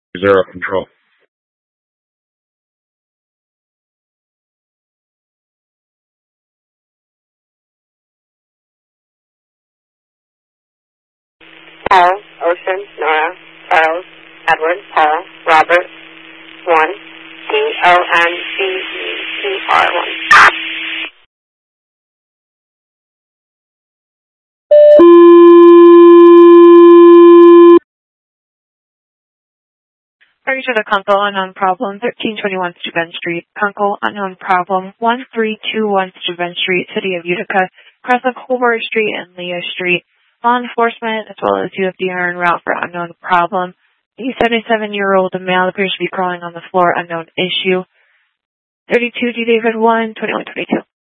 Zero control. Paul, Ocean, Nora, Charles, Edward, Paul, Robert, 1, TONCEPR 1. Ready to the Kunkel Unknown Problem, 1321 Steuben Street. Kunkel Unknown Problem, 1321 Steuben Street, City of Utica, across of Colbert Street and Leo Street. Law enforcement, as well as UFD, are en route for unknown problem. The 77-year-old male appears to be crawling on the floor, unknown issue. 32 D. David 1, 2122.